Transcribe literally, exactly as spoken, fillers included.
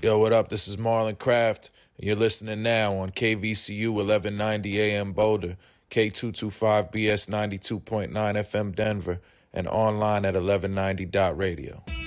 Yo, what up? This is Marlon Craft, and you're listening now on K V C U eleven ninety A M Boulder, K two twenty-five B S ninety-two point nine F M Denver, and online at eleven ninety dot radio.